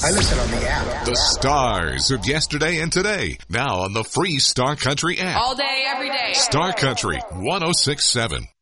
I listen on the app. The stars of yesterday and today. Now on the free Star Country app. All day, every day. Star Country 106.7.